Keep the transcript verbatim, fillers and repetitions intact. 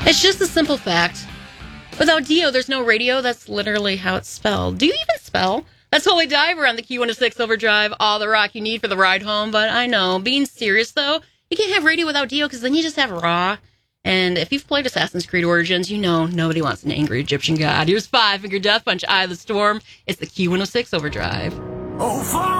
It's just a simple fact. Without Dio, there's no radio. That's literally how it's spelled. Do you even spell? That's Holy Diver on the Q one oh six Overdrive. All the rock you need for the ride home. But I know, being serious, though, you can't have radio without Dio because then you just have Raw. And if you've played Assassin's Creed Origins, you know nobody wants an angry Egyptian god. Here's Five Finger Death Punch, Eye of the Storm. It's the Q one oh six Overdrive. Oh,